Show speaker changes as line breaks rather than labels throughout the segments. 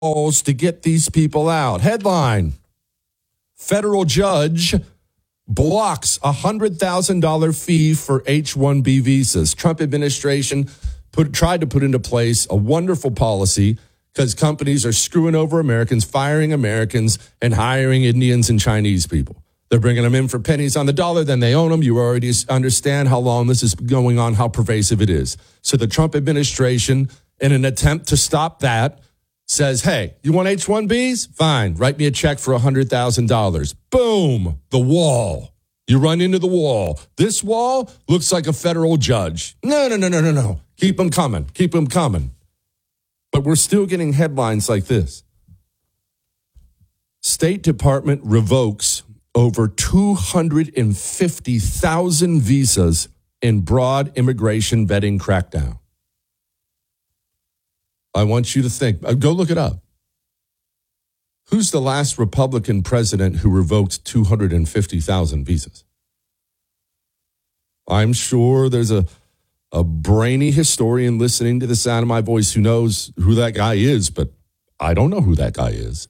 walls to get these people out. Headline: federal judge blocks $100,000 fee for H-1B visas. Trump administration tried to put into place a wonderful policy because companies are screwing over Americans, firing Americans, and hiring Indians and Chinese people. They're bringing them in for pennies on the dollar, then they own them. You already understand how long this is going on, how pervasive it is. So the Trump administration, in an attempt to stop that, says, hey, you want H-1Bs? Fine, write me a check for $100,000. Boom, the wall. You run into the wall. This wall looks like a federal judge. No. Keep them coming. But we're still getting headlines like this. State Department revokes over 250,000 visas in broad immigration vetting crackdown. I want you to think. Go look it up. Who's the last Republican president who revoked 250,000 visas? I'm sure there's a brainy historian listening to the sound of my voice who knows who that guy is, but I don't know who that guy is.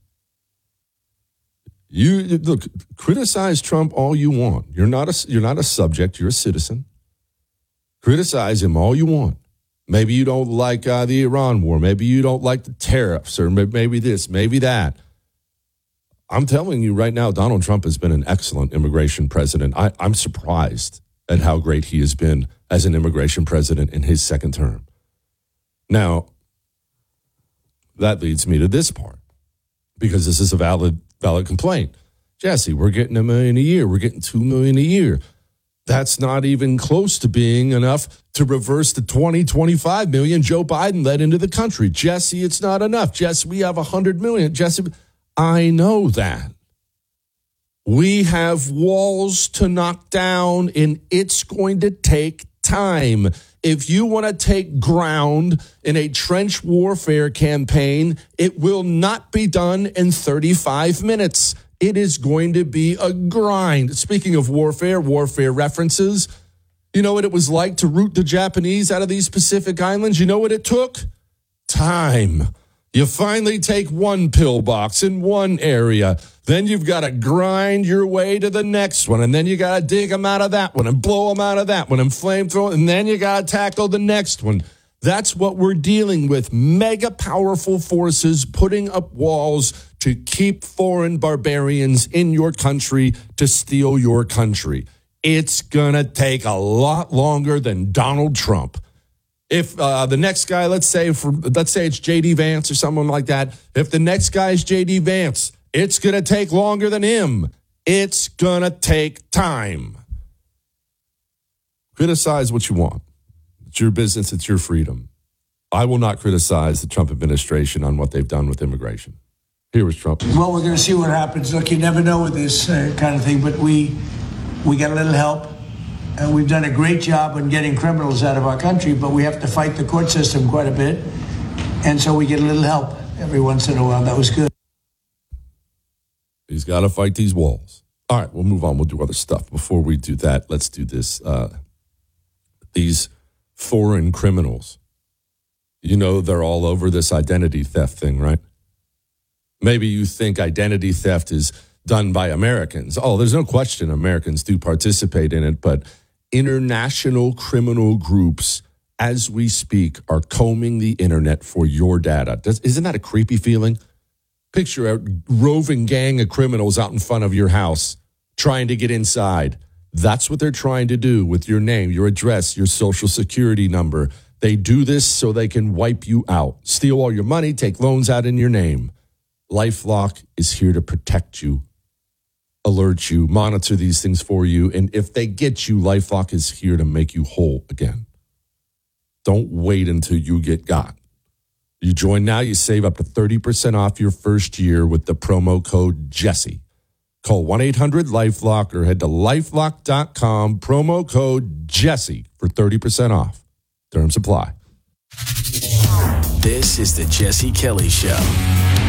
You look, criticize Trump all you want. You're not a subject. You're a citizen. Criticize him all you want. Maybe you don't like the Iran war. Maybe you don't like the tariffs, or maybe this, maybe that. I'm telling you right now, Donald Trump has been an excellent immigration president. I'm surprised at how great he has been as an immigration president in his second term. Now, that leads me to this part, because this is a valid complaint. Jesse, we're getting $1 million a year. We're getting $2 million a year. That's not even close to being enough to reverse the 25 million Joe Biden let into the country. Jesse, it's not enough. Jesse, we have 100 million. Jesse, I know that. We have walls to knock down, and it's going to take time. If you want to take ground in a trench warfare campaign, it will not be done in 35 minutes. It is going to be a grind. Speaking of warfare references, you know what it was like to root the Japanese out of these Pacific Islands? You know what it took? Time. You finally take one pillbox in one area. Then you've got to grind your way to the next one. And then you got to dig them out of that one and blow them out of that one and flamethrower. And then you got to tackle the next one. That's what we're dealing with. Mega powerful forces putting up walls to keep foreign barbarians in your country to steal your country. It's going to take a lot longer than Donald Trump. If the next guy, let's say it's J.D. Vance or someone like that, if the next guy is J.D. Vance, it's going to take longer than him. It's going to take time. Criticize what you want. It's your business. It's your freedom. I will not criticize the Trump administration on what they've done with immigration. Here is Trump.
Well, we're going to see what happens. Look, you never know with this kind of thing, but we got a little help. We've done a great job on getting criminals out of our country, but we have to fight the court system quite a bit. And so we get a little help every once in a while. That was good.
He's got to fight these walls. All right, we'll move on. We'll do other stuff. Before we do that, let's do this. These foreign criminals, you know, they're all over this identity theft thing, right? Maybe you think identity theft is done by Americans. Oh, there's no question Americans do participate in it, but international criminal groups, as we speak, are combing the internet for your data. Isn't that a creepy feeling? Picture a roving gang of criminals out in front of your house trying to get inside. That's what they're trying to do with your name, your address, your social security number. They do this so they can wipe you out, steal all your money, take loans out in your name. LifeLock is here to protect you, alert you, monitor these things for you. And if they get you, LifeLock is here to make you whole again. Don't wait until you get got. You join now, you save up to 30% off your first year with the promo code Jesse. Call 1-800-LifeLock or head to LifeLock.com, promo code Jesse for 30% off. Terms apply.
This is the Jesse Kelly Show.